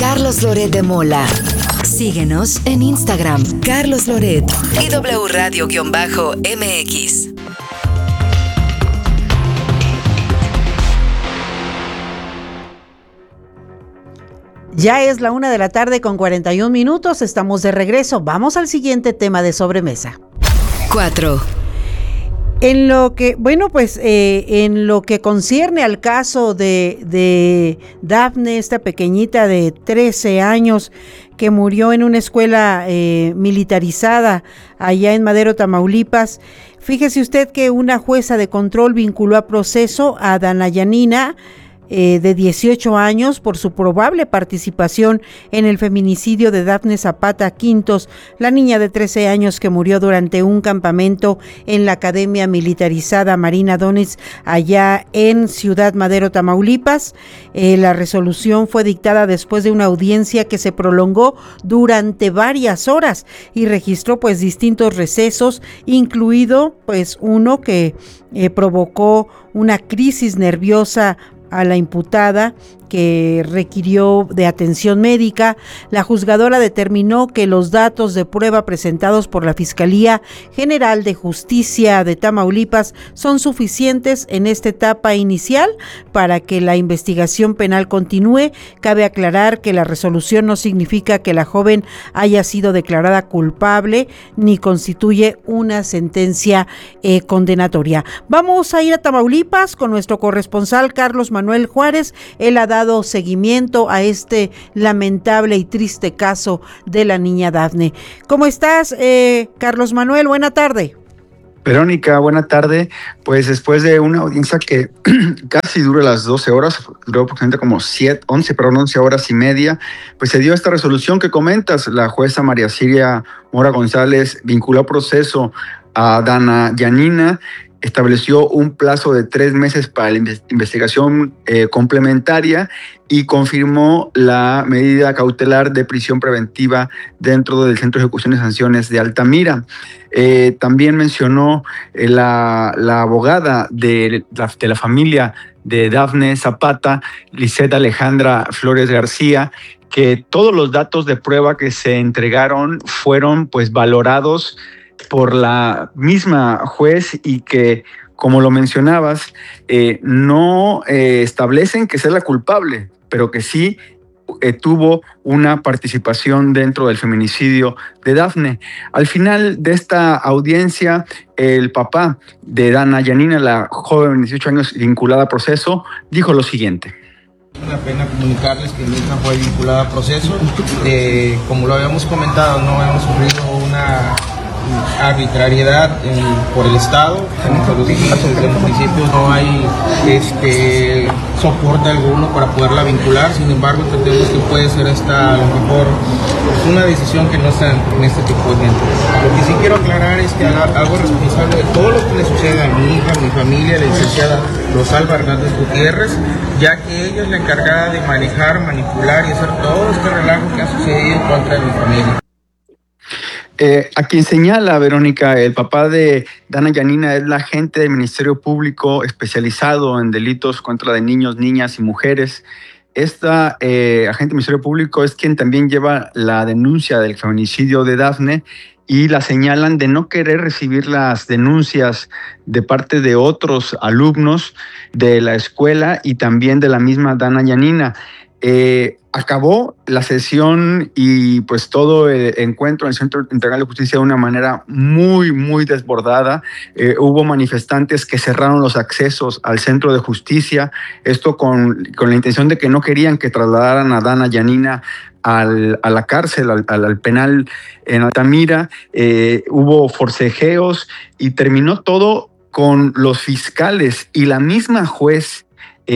Carlos Loret de Mola. Síguenos en Instagram, Carlos Loret y W Radio-MX. Ya es la 1:41 p.m. Estamos de regreso. Vamos al siguiente tema de sobremesa. 4. En lo que, en lo que concierne al caso de Dafne, esta pequeñita de 13 años que murió en una escuela militarizada allá en Madero, Tamaulipas, fíjese usted que una jueza de control vinculó a proceso a Dana Yanina, de 18 años, por su probable participación en el feminicidio de Dafne Zapata Quintos, la niña de 13 años que murió durante un campamento en la Academia Militarizada Marina Donis, allá en Ciudad Madero, Tamaulipas. La resolución fue dictada después de una audiencia que se prolongó durante varias horas y registró distintos recesos, incluido uno que provocó una crisis nerviosa a la imputada, que requirió de atención médica. La juzgadora determinó que los datos de prueba presentados por la Fiscalía General de Justicia de Tamaulipas son suficientes en esta etapa inicial para que la investigación penal continúe. Cabe aclarar que la resolución no significa que la joven haya sido declarada culpable ni constituye una sentencia condenatoria. Vamos a ir a Tamaulipas con nuestro corresponsal Carlos Manuel Juárez. Él ha dado seguimiento a este lamentable y triste caso de la niña Dafne. ¿Cómo estás, Carlos Manuel? Buena tarde. Verónica, buena tarde. Pues después de una audiencia que casi dura las 12 horas, duró aproximadamente como 11 horas y media, pues se dio esta resolución que comentas. La jueza María Siria Mora González vinculó a proceso a Dana Yanina, estableció un plazo de 3 meses para la investigación complementaria y confirmó la medida cautelar de prisión preventiva dentro del Centro de Ejecución de Sanciones de Altamira. También mencionó la abogada de la familia de Dafne Zapata, Lisette Alejandra Flores García, que todos los datos de prueba que se entregaron fueron valorados por la misma juez y que, como lo mencionabas, no establecen que sea la culpable, pero que sí tuvo una participación dentro del feminicidio de Dafne. Al final de esta audiencia, el papá de Dana Yanina, la joven de 18 años vinculada a proceso, dijo lo siguiente. Una pena comunicarles que mi hija fue vinculada a proceso. Como lo habíamos comentado, no hemos sufrido una arbitrariedad por el Estado. En principio no hay soporte alguno para poderla vincular. Sin embargo, entendemos que puede ser esta a lo mejor una decisión que no está en este tipo de gente. Lo que sí quiero aclarar es que hago responsable de todo lo que le sucede a mi hija, a mi familia, la licenciada Rosalba Hernández Gutiérrez, ya que ella es la encargada de manejar, manipular y hacer todo este relajo que ha sucedido en contra de mi familia. A quien señala, Verónica, el papá de Dana Yanina es la agente del Ministerio Público especializado en delitos contra de niños, niñas y mujeres. Esta agente del Ministerio Público es quien también lleva la denuncia del feminicidio de Dafne y la señalan de no querer recibir las denuncias de parte de otros alumnos de la escuela y también de la misma Dana Yanina. Acabó la sesión y todo el encuentro en el Centro Integral de Justicia de una manera muy, muy desbordada. Hubo manifestantes que cerraron los accesos al Centro de Justicia, esto con la intención de que no querían que trasladaran a Dana Yanina a la cárcel, al penal en Altamira. Hubo forcejeos y terminó todo con los fiscales y la misma juez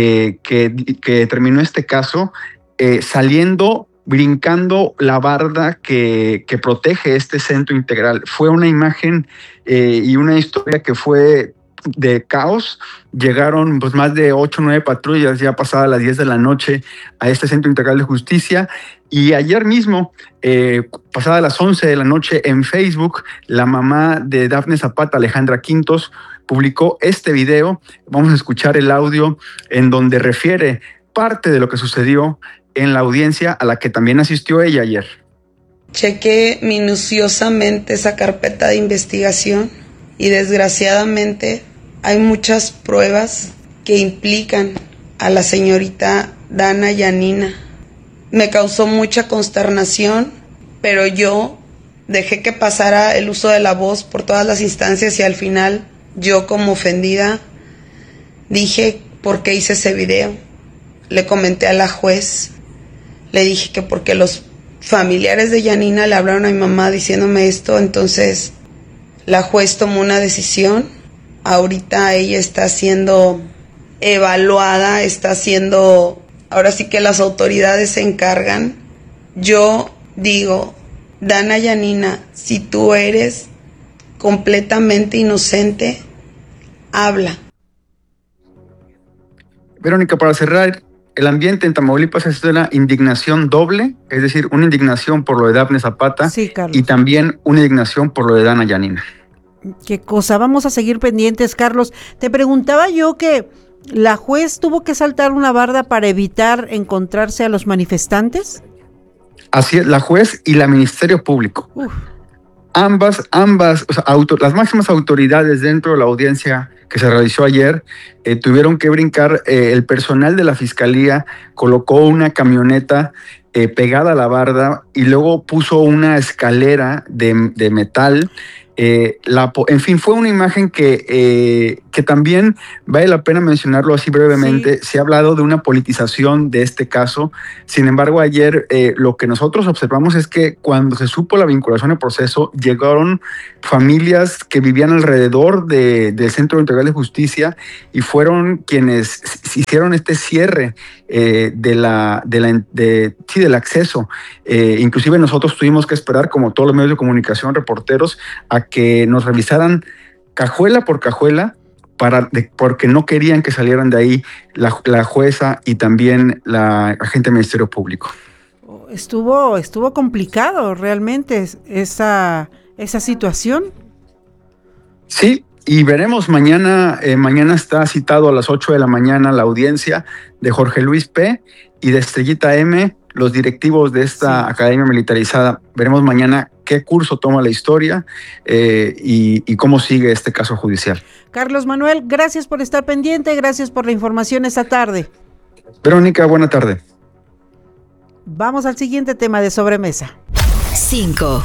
que terminó este caso saliendo, brincando la barda que protege este centro integral. Fue una imagen y una historia que fue de caos. Llegaron más de 8 o 9 patrullas ya pasadas las 10 de la noche a este Centro Integral de Justicia, y ayer mismo, pasadas las 11 de la noche, en Facebook, la mamá de Dafne Zapata, Alejandra Quintos, publicó este video. Vamos a escuchar el audio en donde refiere parte de lo que sucedió en la audiencia a la que también asistió ella ayer. Chequé minuciosamente esa carpeta de investigación y desgraciadamente hay muchas pruebas que implican a la señorita Dana Yanina. Me causó mucha consternación, pero yo dejé que pasara el uso de la voz por todas las instancias y al final yo, como ofendida, dije por qué hice ese video. Le comenté a la juez, le dije que porque los familiares de Yanina le hablaron a mi mamá diciéndome esto, entonces la juez tomó una decisión. Ahorita ella está siendo evaluada, ahora sí que las autoridades se encargan. Yo digo, Dana Yanina, si tú eres completamente inocente, habla. Verónica, para cerrar, el ambiente en Tamaulipas es de una indignación doble, es decir, una indignación por lo de Dafne Zapata, sí, Carlos, y también una indignación por lo de Dana Yanina. Qué cosa, vamos a seguir pendientes, Carlos. Te preguntaba yo que la juez tuvo que saltar una barda para evitar encontrarse a los manifestantes. Así es, la juez y la Ministerio Público. Ambas, o sea, las máximas autoridades dentro de la audiencia que se realizó ayer tuvieron que brincar. El personal de la fiscalía colocó una camioneta pegada a la barda y luego puso una escalera de metal. En fin, fue una imagen que también vale la pena mencionarlo así brevemente. Sí. Se ha hablado de una politización de este caso. Sin embargo, ayer lo que nosotros observamos es que cuando se supo la vinculación al proceso, llegaron familias que vivían alrededor del Centro Integral de Justicia y fueron quienes hicieron este cierre del acceso. Inclusive nosotros tuvimos que esperar, como todos los medios de comunicación, reporteros, a que nos revisaran cajuela por cajuela porque no querían que salieran de ahí la jueza y también la agente del Ministerio Público. Estuvo complicado realmente esa situación. Sí, y veremos mañana está citado a las 8 de la mañana la audiencia de Jorge Luis P. y de Estrellita M., los directivos de esta academia militarizada. Veremos mañana qué curso toma la historia y cómo sigue este caso judicial. Carlos Manuel, gracias por estar pendiente, gracias por la información esta tarde. Verónica, buena tarde. Vamos al siguiente tema de sobremesa. 5.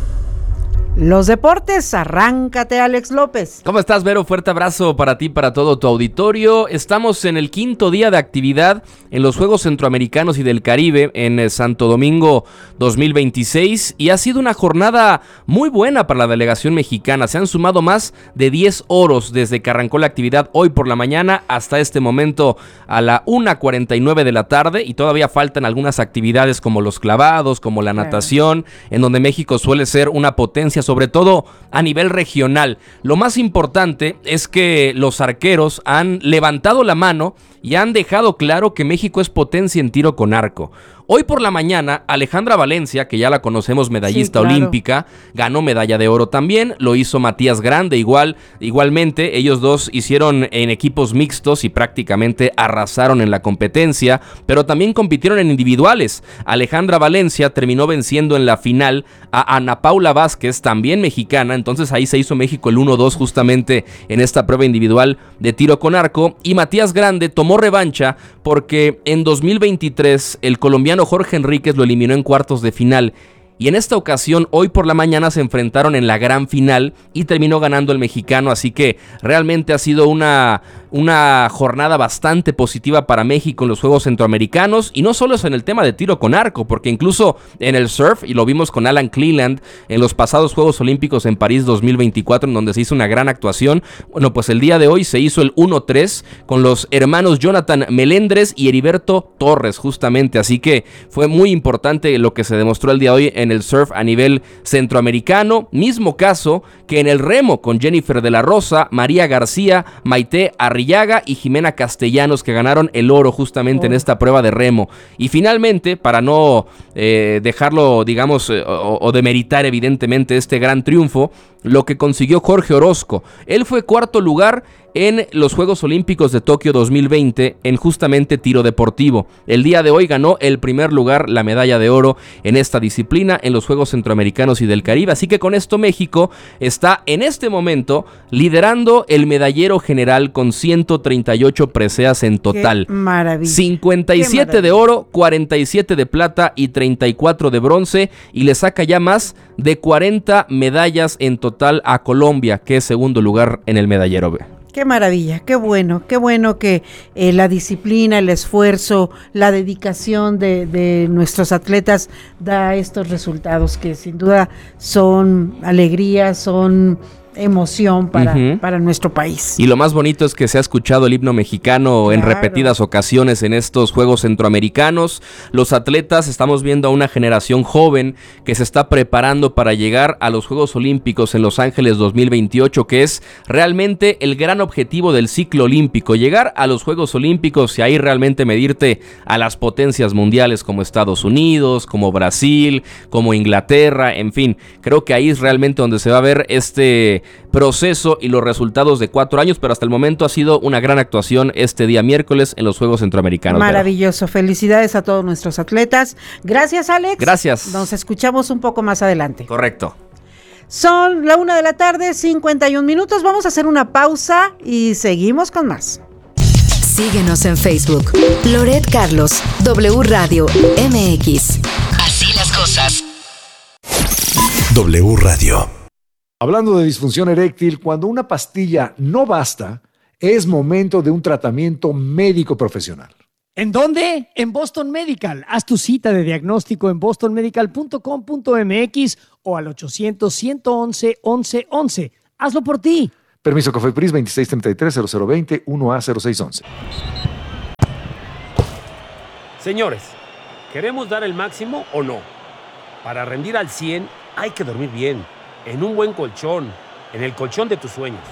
Los deportes, arráncate, Alex López. ¿Cómo estás, Vero? Fuerte abrazo para ti, para todo tu auditorio. Estamos en el 5º día de actividad en los Juegos Centroamericanos y del Caribe en Santo Domingo 2026 y ha sido una jornada muy buena para la delegación mexicana. Se han sumado más de 10 oros desde que arrancó la actividad hoy por la mañana hasta este momento a la 1:49 de la tarde y todavía faltan algunas actividades como los clavados, como la natación, en donde México suele ser una potencia, sobre todo a nivel regional. Lo más importante es que los arqueros han levantado la mano y han dejado claro que México es potencia en tiro con arco. Hoy por la mañana, Alejandra Valencia, que ya la conocemos, medallista olímpica, ganó medalla de oro también, lo hizo Matías Grande igualmente, ellos dos hicieron en equipos mixtos y prácticamente arrasaron en la competencia, pero también compitieron en individuales. Alejandra Valencia terminó venciendo en la final a Ana Paula Vázquez, también mexicana, entonces ahí se hizo México el 1-2 justamente en esta prueba individual de tiro con arco, y Matías Grande tomó revancha porque en 2023 el colombiano Jorge Enríquez lo eliminó en cuartos de final. Y en esta ocasión, hoy por la mañana se enfrentaron en la gran final y terminó ganando el mexicano, así que realmente ha sido una jornada bastante positiva para México en los Juegos Centroamericanos, y no solo es en el tema de tiro con arco, porque incluso en el surf, y lo vimos con Alan Cleland en los pasados Juegos Olímpicos en París 2024, en donde se hizo una gran actuación. Bueno, pues el día de hoy se hizo el 1-3 con los hermanos Jonathan Melendres y Heriberto Torres, justamente, así que fue muy importante lo que se demostró el día de hoy en el surf a nivel centroamericano. Mismo caso que en el remo con Jennifer de la Rosa, María García, Maite Arrillaga y Jimena Castellanos, que ganaron el oro justamente en esta prueba de remo. Y finalmente, para no dejarlo, digamos, o demeritar evidentemente este gran triunfo, lo que consiguió Jorge Orozco. Él fue cuarto lugar en los Juegos Olímpicos de Tokio 2020 en justamente tiro deportivo. El día de hoy ganó el primer lugar, la medalla de oro en esta disciplina en los Juegos Centroamericanos y del Caribe. Así que con esto México está en este momento liderando el medallero general con 138 preseas en total. ¡Qué maravilla! 57 de oro, 47 de plata y 34 de bronce, y le saca ya más de 40 medallas en total a Colombia, que es segundo lugar en el medallero B. Qué maravilla, qué bueno que la disciplina, el esfuerzo, la dedicación de nuestros atletas da estos resultados que sin duda son alegría, son emoción para nuestro país. Y lo más bonito es que se ha escuchado el himno mexicano en repetidas ocasiones en estos Juegos Centroamericanos. Los atletas, estamos viendo a una generación joven que se está preparando para llegar a los Juegos Olímpicos en Los Ángeles 2028, que es realmente el gran objetivo del ciclo olímpico, llegar a los Juegos Olímpicos y ahí realmente medirte a las potencias mundiales como Estados Unidos, como Brasil, como Inglaterra, en fin, creo que ahí es realmente donde se va a ver este proceso y los resultados de 4 años, pero hasta el momento ha sido una gran actuación este día miércoles en los Juegos Centroamericanos. Maravilloso, felicidades a todos nuestros atletas. Gracias, Alex. Gracias. Nos escuchamos un poco más adelante. Correcto. Son la 1:51 p.m. Vamos a hacer una pausa y seguimos con más. Síguenos en Facebook. Loret Carlos, W Radio MX. Así las cosas. W Radio. Hablando de disfunción eréctil, cuando una pastilla no basta, es momento de un tratamiento médico profesional. ¿En dónde? En Boston Medical. Haz tu cita de diagnóstico en bostonmedical.com.mx o al 800-111-1111. Hazlo por ti. Permiso COFEPRIS 2633-0020 1A0611. Señores, ¿queremos dar el máximo o no? Para rendir al 100 hay que dormir bien, en un buen colchón, en el colchón de tus sueños.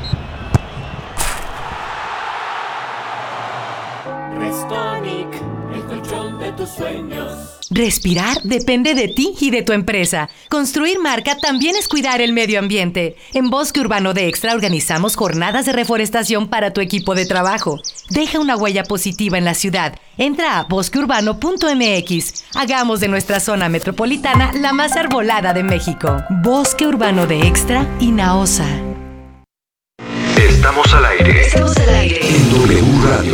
Restonic, el colchón de tus sueños. Respirar depende de ti y de tu empresa. Construir marca también es cuidar el medio ambiente. En Bosque Urbano de Extra organizamos jornadas de reforestación para tu equipo de trabajo. Deja una huella positiva en la ciudad. Entra a bosqueurbano.mx. Hagamos de nuestra zona metropolitana la más arbolada de México. Bosque Urbano de Extra y Naosa. Estamos al aire. En W Radio.